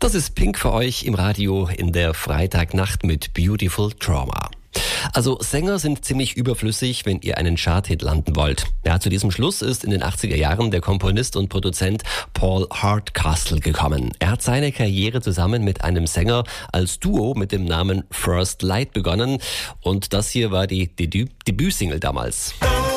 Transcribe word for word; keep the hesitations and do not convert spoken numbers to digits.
Das ist Pink für euch im Radio in der Freitagnacht mit Beautiful Trauma. Also Sänger sind ziemlich überflüssig, wenn ihr einen Charthit landen wollt. Ja, zu diesem Schluss ist in den achtziger Jahren der Komponist und Produzent Paul Hardcastle gekommen. Er hat seine Karriere zusammen mit einem Sänger als Duo mit dem Namen First Light begonnen und das hier war die Debüt- Debütsingle damals.